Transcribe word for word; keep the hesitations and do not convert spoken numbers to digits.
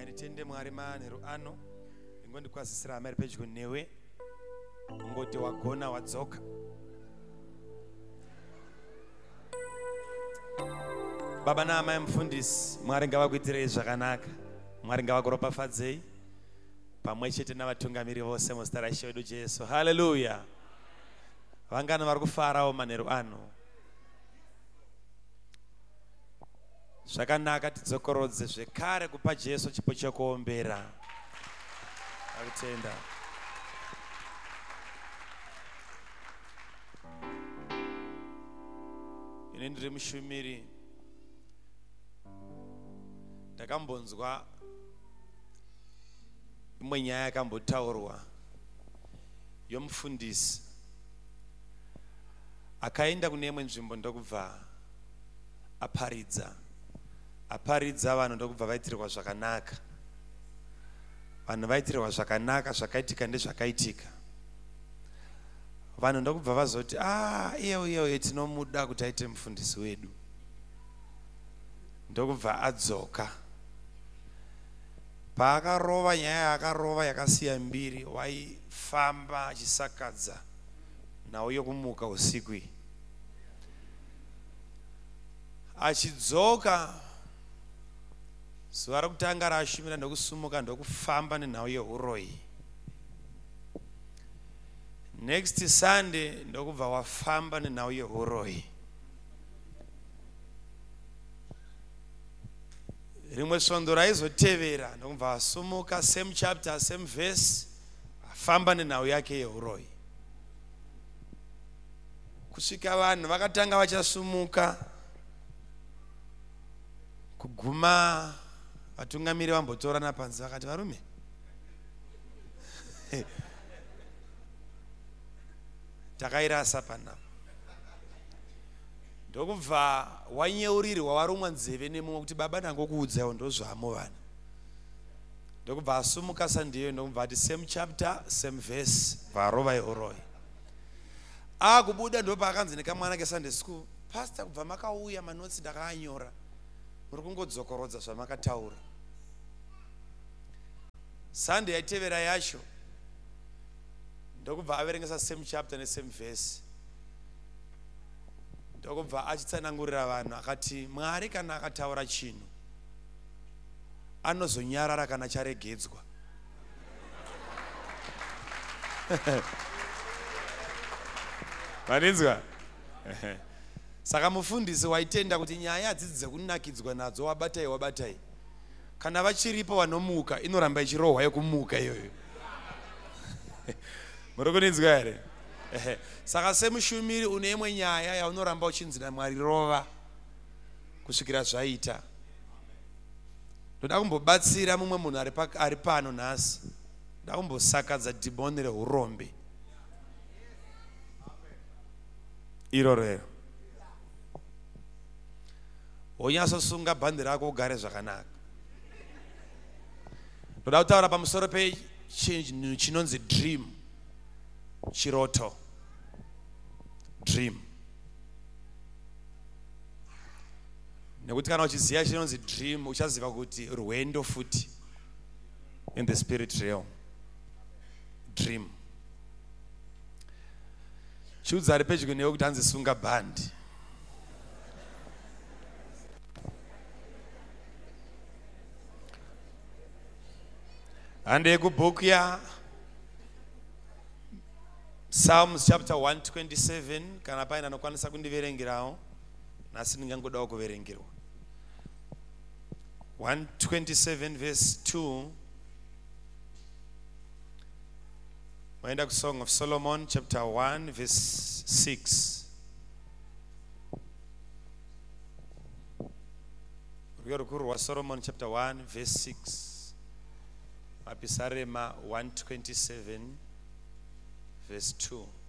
Tende Mwari manheru ano ingondikwazisira hama iri pedyo newe ungoti wagona wadzoka. Baba naamai mufundisi, Mwari ngavakuitirei zvakanaka, Mwari ngavakuropafadzei pamwe chete navatungamiri vose muzita raIshe wedu Jesu. Haleluya. Vangano vari kufarawo manheru ano. Zvakanaka tidzokorodze zvekare kupa Jesu chipo chekuombera. Akutenda. Ine ndiri mushumiri. Ndakambonzwa imwe nyaya yakambotaurwa yomufundisi akaenda kune imwe nzvimbo ndokubva aparidza aparidza vanhu ndokubva vaitirwa zvakanaka. Vanhu vaitirwa zvakanaka, zvakaitika ndezvakaitika. Vanhu ndokubva vazoti ah iyo iyo tinomuda kuti aite mufundisi wedu. Ndokubva adzoka. Paakarova nyaya yakarova yakasiya mbiri, waifamba achisakadza nauyo kumuka usiku. Achidzoka zuva rokutanga raashumira ndokusumuka ndokufamba nenhau yeuroi. Next Sunday ndokubva wafamba nenhau yeuroi. Rimwe svondo raizotevera ndokubva asumuka, same chapter same verse, afamba nenhau yake yeuroi. Kusvika vanhu vakatanga vachasumuka, kuguma vatungamiri vambotorana panze vakati varume takairasa panapa. Ndokubva wanyeurirwa warumwa nzeve nemumwe kuti baba ndangokuudzawo ndozvamo vanhu. Ndokubva asumuka sandiyo ndokubva ati same chapter same verse varova yeuroi. Akubuda ndopa akanzi nekamwana keSunday school, pastor kubva makauya manotsi ndakaanyora, muri kungodzokorodza zvamakataura. Sunday yaitevera yacho ndokubva averengesa same chapter nesame verse. Ndokubva achitsanangurira vanhu akati Mwari kana akataura chinhu anozonyarara kana charegedzwa. Maninzwa? Saka mufundisi waitenda kuti nyaya hadzidzi dzekunakidzwa nadzo wabatai wabatai. Kana vachiripo vanomuka inoramba ichirohwa yokumuka iyoyo. Muri kuninzwa here? Saka semushumiri une imwe nyaya yaunoramba uchinzi naMwari rova kusvikira zvaita. Ndoda kumbobatsira mumwe munhu ari pano nhasi. Ndoda kumbosakadza dhimoni reurombe iroro ero. Wonyatsosunga bhande rako ugare zvakanaka. Ndoda kutaura pamusoro pechinhu chinonzi dream, chiroto, dream. Nekuti kana uchiziva chinonzi dream uchaziva kuti rwendo futi in the spirit realm. Dream. Chiudza ari pedyo newe kuti hanzi sunga bhandi. Hande kubhuku ya Psalms chapter one twenty-seven, kana paina anokwanisa kundiverengerawo, nasi ndingangodawo kuverengerwa. one twenty-seven verse two. Waenda ku Song of Solomon chapter one verse six. Rwiyo rukuru wa Solomon chapter one verse six. Apisarema one twenty-seven verse two.